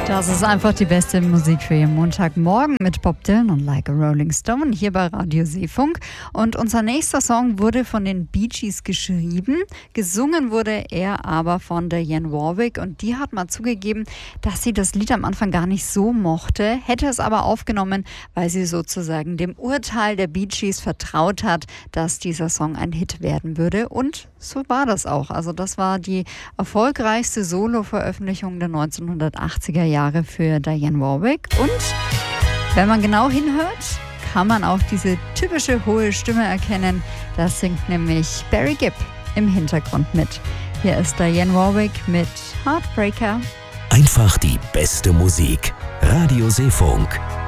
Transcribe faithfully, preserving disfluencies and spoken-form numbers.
Das ist einfach die beste Musik für Ihren Montagmorgen mit Bob Dylan und Like a Rolling Stone hier bei Radio Seefunk. Und unser nächster Song wurde von den Bee Gees geschrieben. Gesungen wurde er aber von Dionne Warwick und die hat mal zugegeben, dass sie das Lied am Anfang gar nicht so mochte, hätte es aber aufgenommen, weil sie sozusagen dem Urteil der Bee Gees vertraut hat, dass dieser Song ein Hit werden würde. Und so war das auch. Also das war die erfolgreichste Solo-Veröffentlichung der neunzehnhundertachtziger Jahre für Dionne Warwick. Und wenn man genau hinhört, kann man auch diese typische hohe Stimme erkennen. Da singt nämlich Barry Gibb im Hintergrund mit. Hier ist Dionne Warwick mit Heartbreaker. Einfach die beste Musik. Radio Seefunk.